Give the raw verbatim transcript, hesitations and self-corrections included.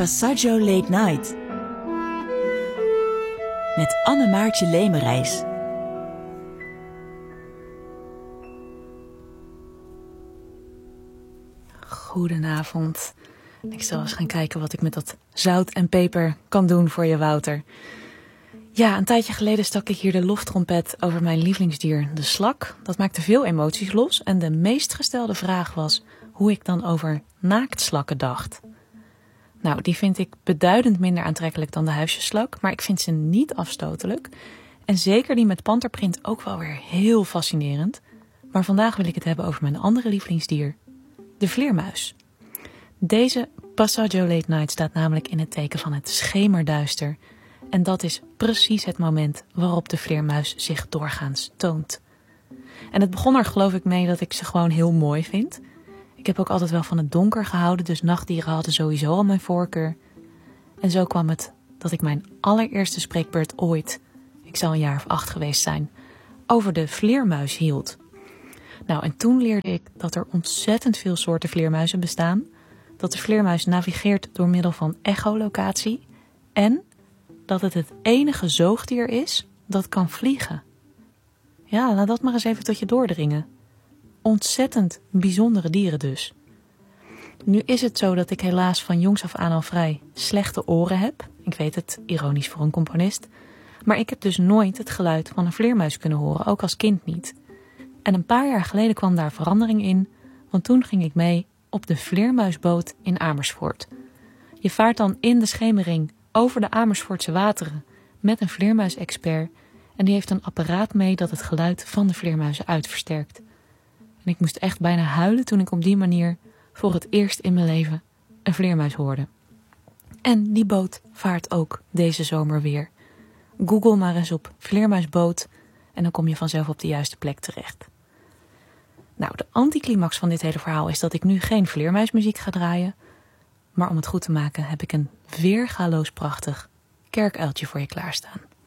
Passaggio Late Night met Anne-Maartje Lemerijs. Goedenavond. Ik zal eens gaan kijken wat ik met dat zout en peper kan doen voor je, Wouter. Ja, een tijdje geleden stak ik hier de loftrompet over mijn lievelingsdier, de slak. Dat maakte veel emoties los en de meest gestelde vraag was hoe ik dan over naaktslakken dacht. Nou, die vind ik beduidend minder aantrekkelijk dan de huisjesslak, maar ik vind ze niet afstotelijk. En zeker die met panterprint ook wel weer heel fascinerend. Maar vandaag wil ik het hebben over mijn andere lievelingsdier, de vleermuis. Deze Passaggio Late Night staat namelijk in het teken van het schemerduister. En dat is precies het moment waarop de vleermuis zich doorgaans toont. En het begon er geloof ik mee dat ik ze gewoon heel mooi vind. Ik heb ook altijd wel van het donker gehouden, dus nachtdieren hadden sowieso al mijn voorkeur. En zo kwam het dat ik mijn allereerste spreekbeurt ooit, ik zal een jaar of acht geweest zijn, over de vleermuis hield. Nou, en toen leerde ik dat er ontzettend veel soorten vleermuizen bestaan, dat de vleermuis navigeert door middel van echolocatie en dat het het enige zoogdier is dat kan vliegen. Ja, laat dat maar eens even tot je doordringen. Ontzettend bijzondere dieren dus. Nu is het zo dat ik helaas van jongs af aan al vrij slechte oren heb. Ik weet het, ironisch voor een componist. Maar ik heb dus nooit het geluid van een vleermuis kunnen horen, ook als kind niet. En een paar jaar geleden kwam daar verandering in, want toen ging ik mee op de vleermuisboot in Amersfoort. Je vaart dan in de schemering over de Amersfoortse wateren met een vleermuisexpert en die heeft een apparaat mee dat het geluid van de vleermuizen uitversterkt. En ik moest echt bijna huilen toen ik op die manier voor het eerst in mijn leven een vleermuis hoorde. En die boot vaart ook deze zomer weer. Google maar eens op vleermuisboot en dan kom je vanzelf op de juiste plek terecht. Nou, de anticlimax van dit hele verhaal is dat ik nu geen vleermuismuziek ga draaien, maar om het goed te maken heb ik een weergaloos prachtig kerkuiltje voor je klaarstaan.